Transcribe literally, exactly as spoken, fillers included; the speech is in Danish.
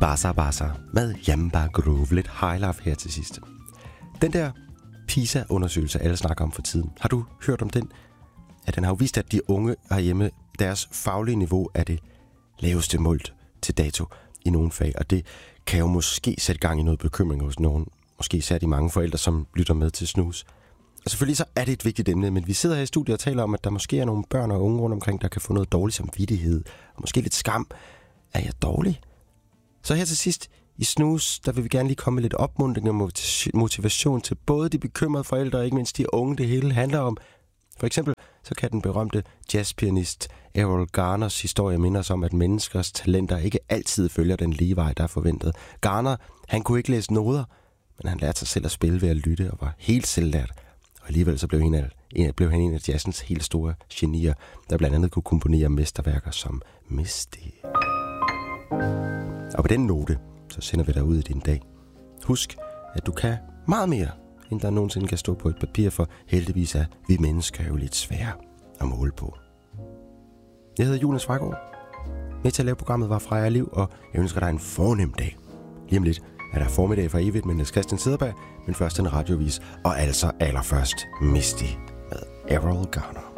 Basa Basa med Yamba Groove. Lidt high life her til sidst. Den der PISA-undersøgelse, alle snakker om for tiden. Har du hørt om den? Ja, den har jo vist, at de unge herhjemme, deres faglige niveau er det laveste målt til dato i nogle fag. Og det kan jo måske sætte gang i noget bekymring hos nogen. Måske især de mange forældre, som lytter med til Snus. Og selvfølgelig så er det et vigtigt emne, men vi sidder her i studiet og taler om, at der måske er nogle børn og unge rundt omkring, der kan få noget dårlig samvittighed. Og måske lidt skam. Er jeg dårlig? Så her til sidst i Snus, der vil vi gerne lige komme med lidt opmuntring og motivation til både de bekymrede forældre og ikke mindst de unge, det hele handler om. For eksempel så kan den berømte jazzpianist Errol Garners historie minde os om, at menneskers talenter ikke altid følger den lige vej, der er forventet. Garner, han kunne ikke læse noder, men han lærte sig selv at spille ved at lytte og var helt selvlært. Og alligevel så blev han, af, blev han en af jazzens helt store genier, der blandt andet kunne komponere mesterværker som Misty. Og på den note, så sender vi dig ud i din dag. Husk, at du kan meget mere, end der nogensinde kan stå på et papir, for heldigvis er vi mennesker jo lidt svære at måle på. Jeg hedder Jonas Frækgaard. Med til at lave programmet var Freja Liv, og jeg ønsker dig en fornem dag. Lige om lidt er der formiddag for evigt med Niels Christian Sederberg, men først en radiovis, og altså allerførst Misty med Errol Garner.